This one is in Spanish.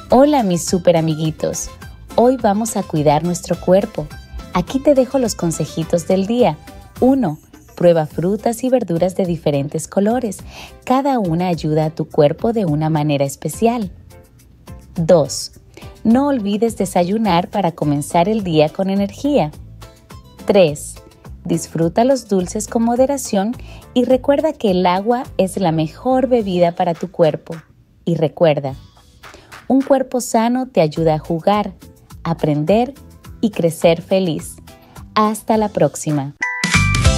Hola mis super amiguitos, hoy vamos a cuidar nuestro cuerpo. Aquí te dejo los consejitos del día. 1. Prueba frutas y verduras de diferentes colores. Cada una ayuda a tu cuerpo de una manera especial. 2. No olvides desayunar para comenzar el día con energía. 3. Disfruta los dulces con moderación y recuerda que el agua es la mejor bebida para tu cuerpo. Y recuerda, un cuerpo sano te ayuda a jugar, aprender y crecer feliz. Hasta la próxima.